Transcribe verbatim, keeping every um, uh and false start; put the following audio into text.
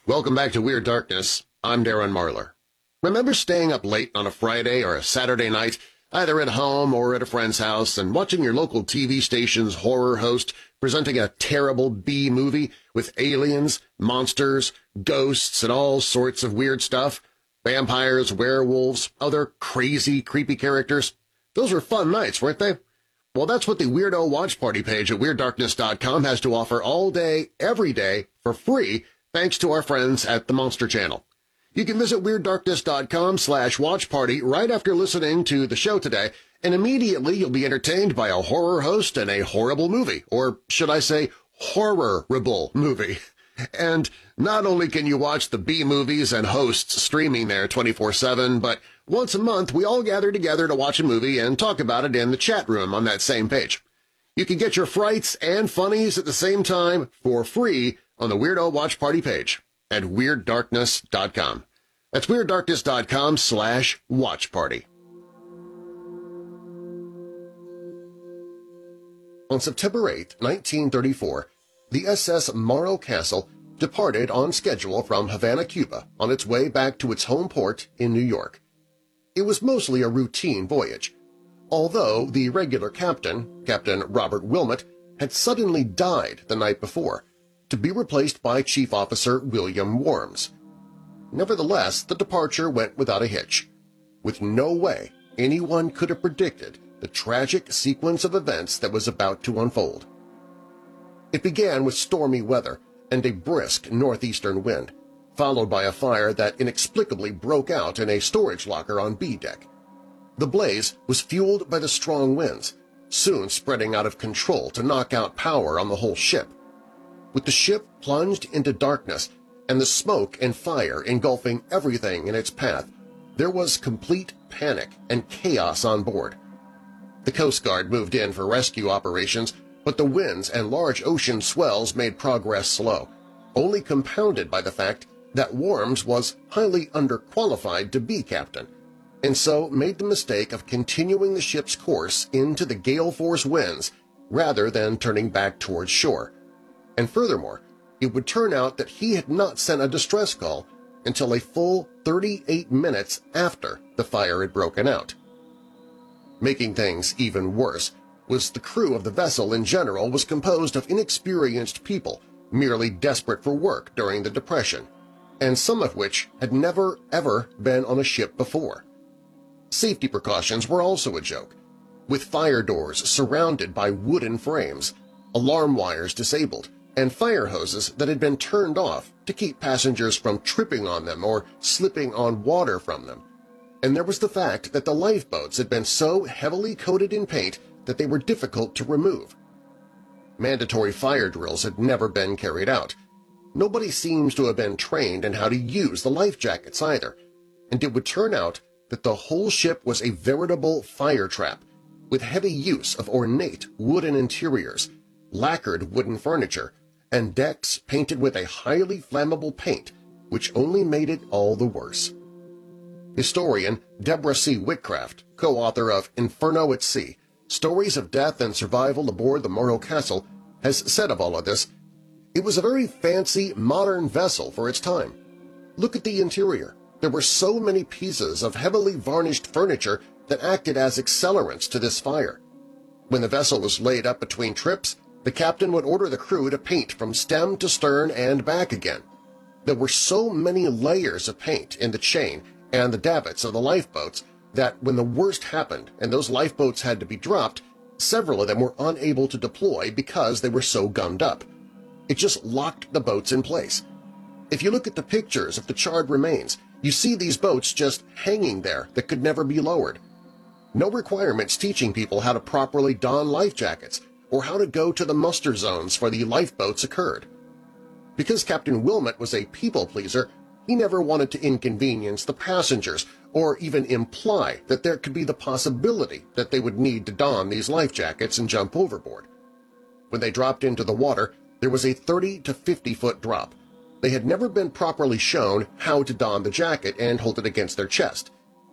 Welcome back to Weird Darkness. I'm Darren Marlar. Remember staying up late on a Friday or a Saturday night, either at home or at a friend's house, and watching your local T V station's horror host presenting a terrible B-movie with aliens, monsters, ghosts, and all sorts of weird stuff? Vampires, werewolves, other crazy, creepy characters? Those were fun nights, weren't they? Well, that's what the Weirdo Watch Party page at Weird Darkness dot com has to offer all day, every day, for free, thanks to our friends at the Monster Channel. You can visit Weird Darkness dot com slash watch party right after listening to the show today, and immediately you'll be entertained by a horror host and a horrible movie, or should I say horrorable movie. And not only can you watch the B-movies and hosts streaming there twenty-four seven, but once a month we all gather together to watch a movie and talk about it in the chat room on that same page. You can get your frights and funnies at the same time for free on the Weirdo Watch Party page at Weird Darkness dot com. That's Weird Darkness dot com slash watch party. On September eighth, nineteen thirty-four, the S S Morro Castle departed on schedule from Havana, Cuba, on its way back to its home port in New York. It was mostly a routine voyage, although the regular captain, Captain Robert Wilmot, had suddenly died the night before, to be replaced by Chief Officer William Worms. Nevertheless, the departure went without a hitch. With no way anyone could have predicted the tragic sequence of events that was about to unfold. It began with stormy weather and a brisk northeastern wind, followed by a fire that inexplicably broke out in a storage locker on B deck. The blaze was fueled by the strong winds, soon spreading out of control to knock out power on the whole ship. With the ship plunged into darkness and the smoke and fire engulfing everything in its path, there was complete panic and chaos on board. The Coast Guard moved in for rescue operations, but the winds and large ocean swells made progress slow, only compounded by the fact that Worms was highly underqualified to be captain, and so made the mistake of continuing the ship's course into the gale-force winds rather than turning back towards shore. And furthermore, it would turn out that he had not sent a distress call until a full thirty-eight minutes after the fire had broken out. Making things even worse was the crew of the vessel in general was composed of inexperienced people merely desperate for work during the Depression, and some of which had never, ever been on a ship before. Safety precautions were also a joke, with fire doors surrounded by wooden frames, alarm wires disabled, and fire hoses that had been turned off to keep passengers from tripping on them or slipping on water from them. And there was the fact that the lifeboats had been so heavily coated in paint that they were difficult to remove. Mandatory fire drills had never been carried out. Nobody seems to have been trained in how to use the life jackets either, and it would turn out that the whole ship was a veritable fire trap, with heavy use of ornate wooden interiors, lacquered wooden furniture, and decks painted with a highly flammable paint, which only made it all the worse. Historian Deborah C. Whitcraft, co-author of Inferno at Sea, Stories of Death and Survival Aboard the Morro Castle, has said of all of this, "It was a very fancy, modern vessel for its time. Look at the interior. There were so many pieces of heavily varnished furniture that acted as accelerants to this fire. When the vessel was laid up between trips, the captain would order the crew to paint from stem to stern and back again. There were so many layers of paint in the chain and the davits of the lifeboats that when the worst happened and those lifeboats had to be dropped, several of them were unable to deploy because they were so gummed up. It just locked the boats in place. If you look at the pictures of the charred remains, you see these boats just hanging there that could never be lowered. No requirements teaching people how to properly don life jackets or how to go to the muster zones for the lifeboats occurred. Because Captain Wilmot was a people-pleaser, he never wanted to inconvenience the passengers or even imply that there could be the possibility that they would need to don these life jackets and jump overboard. When they dropped into the water, there was a thirty to fifty foot drop. They had never been properly shown how to don the jacket and hold it against their chest,